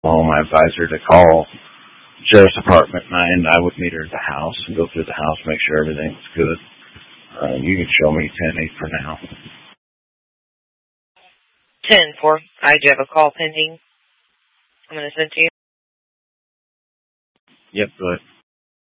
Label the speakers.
Speaker 1: call my advisor to call Sheriff's Department, and I would meet her at the house and go through the house, make sure everything's good. You can show me 10-8 for now.
Speaker 2: 10-4. I do have a call pending. I'm going to send to you.
Speaker 1: Yep, go ahead.